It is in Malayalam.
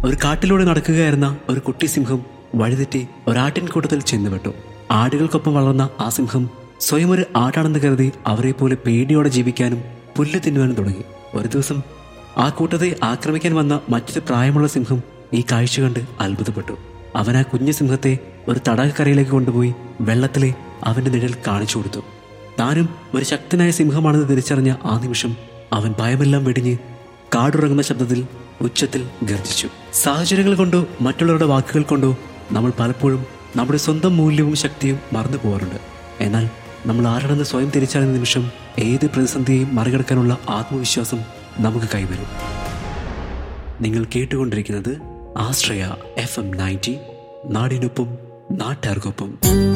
ഒരു കാട്ടിലൂടെ നടക്കുകയായിരുന്ന ഒരു കുട്ടി സിംഹം വഴിതെറ്റി ഒരാട്ടിൻകൂട്ടത്തിൽ ചെന്നുപെട്ടു. ആടുകൾക്കൊപ്പം വളർന്ന ആ സിംഹം സ്വയം ഒരു ആടാണെന്ന് കരുതി അവരെ പോലെ പേടിയോടെ ജീവിക്കാനും പുല്ല് തിന്നുവാനും തുടങ്ങി. ഒരു ദിവസം ആ കൂട്ടത്തെ ആക്രമിക്കാൻ വന്ന മറ്റൊരു പ്രായമുള്ള സിംഹം ഈ കാഴ്ച കണ്ട് അത്ഭുതപ്പെട്ടു. അവൻ ആ കുഞ്ഞു സിംഹത്തെ ഒരു തടാകക്കരയിലേക്ക് കൊണ്ടുപോയി വെള്ളത്തിലെ അവന്റെ നിഴൽ കാണിച്ചു കൊടുത്തു. താനും ഒരു ശക്തനായ സിംഹമാണെന്ന് തിരിച്ചറിഞ്ഞ ആ നിമിഷം അവൻ ഭയമെല്ലാം വെടിഞ്ഞ് കാടുറങ്ങുന്ന ശബ്ദത്തിൽ ഉച്ചത്തിൽ ഗർജിച്ചു. സാഹചര്യങ്ങൾ കൊണ്ടോ മറ്റുള്ളവരുടെ വാക്കുകൾ കൊണ്ടോ നമ്മൾ പലപ്പോഴും നമ്മുടെ സ്വന്തം മൂല്യവും ശക്തിയും മറന്നു പോകാറുണ്ട്. എന്നാൽ നമ്മൾ ആരാണെന്ന് സ്വയം തിരിച്ചറിയുന്ന നിമിഷം ഏത് പ്രതിസന്ധിയെയും മറികടക്കാനുള്ള ആത്മവിശ്വാസം നമുക്ക് കൈവരും. നിങ്ങൾ കേട്ടുകൊണ്ടിരിക്കുന്നത് ആശ്രയ FM 90, നാടിനൊപ്പം നാട്ടുകാർക്കൊപ്പം.